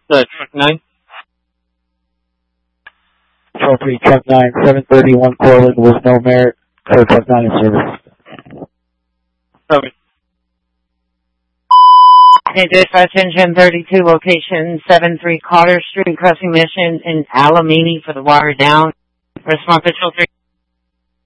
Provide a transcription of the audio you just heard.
Truck 9. Control 3, Truck 9, 731 Cortland with no merit. Code Truck 9 in service. Copy. Okay, dispatch engine 32, location 73 Carter Street, crossing mission in Alameda for the water down. Response Patrol 3.